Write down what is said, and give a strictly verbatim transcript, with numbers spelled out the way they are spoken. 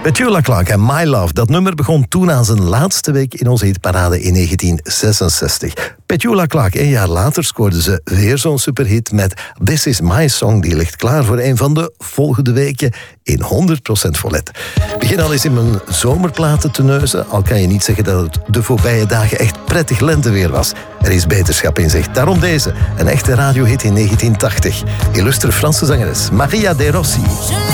Petula Clark en My Love. Dat nummer begon toen aan zijn laatste week in onze hitparade in negentien zesenzestig. Petula Clark, een jaar later, scoorde ze weer zo'n superhit met This Is My Song. Die ligt klaar voor een van de volgende weken in honderd procent Volet. Begin al eens in mijn zomerplaten te neuzen, al kan je niet zeggen dat het de voorbije dagen echt prettig lenteweer was. Er is beterschap in zicht. Daarom deze, een echte radiohit in negentien tachtig. Illustre Franse zangeres Maria De Rossi.